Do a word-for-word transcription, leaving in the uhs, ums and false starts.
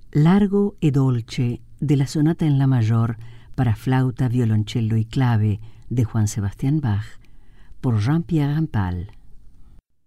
Largo e dolce de la sonata en la mayor para flauta, violoncello y clave de Juan Sebastián Bach por Jean-Pierre Rampal.